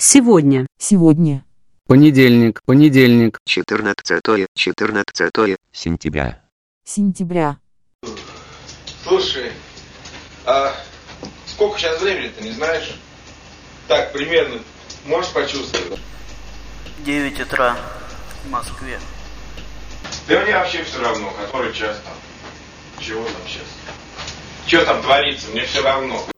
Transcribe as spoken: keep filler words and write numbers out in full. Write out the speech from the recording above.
Сегодня. Сегодня. Понедельник, понедельник. четырнадцатое, четырнадцатое сентября. Сентября. Слушай, а сколько сейчас времени-то, не знаешь? Так, примерно, можешь почувствовать? девять утра в Москве. Да мне вообще все равно, который час там. Чего там сейчас? Что там творится, мне все равно.